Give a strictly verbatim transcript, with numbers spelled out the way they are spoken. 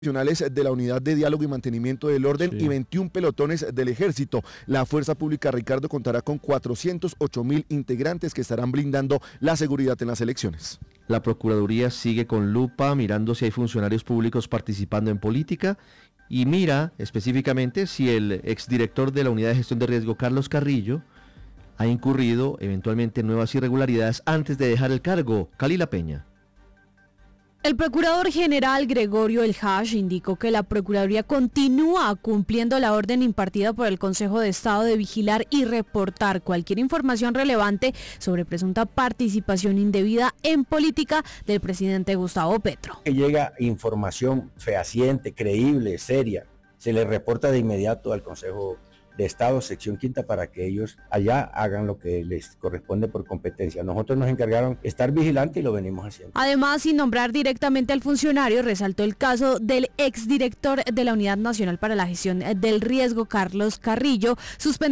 de la Unidad de Diálogo y Mantenimiento del Orden sí. y veintiún pelotones del Ejército. La Fuerza Pública, Ricardo, contará con cuatrocientos ocho mil integrantes que estarán blindando la seguridad en las elecciones. La Procuraduría sigue con lupa mirando si hay funcionarios públicos participando en política y mira específicamente si el exdirector de la Unidad de Gestión de Riesgo, Carlos Carrillo, ha incurrido eventualmente en nuevas irregularidades antes de dejar el cargo. Calila Peña. El procurador general Gregorio El Hash indicó que la Procuraduría continúa cumpliendo la orden impartida por el Consejo de Estado de vigilar y reportar cualquier información relevante sobre presunta participación indebida en política del presidente Gustavo Petro. Que llega información fehaciente, creíble, seria, se le reporta de inmediato al Consejo de Estado, sección quinta, para que ellos allá hagan lo que les corresponde por competencia. Nosotros nos encargaron estar vigilantes y lo venimos haciendo. Además, sin nombrar directamente al funcionario, resaltó el caso del exdirector de la Unidad Nacional para la Gestión del Riesgo, Carlos Carrillo, suspendido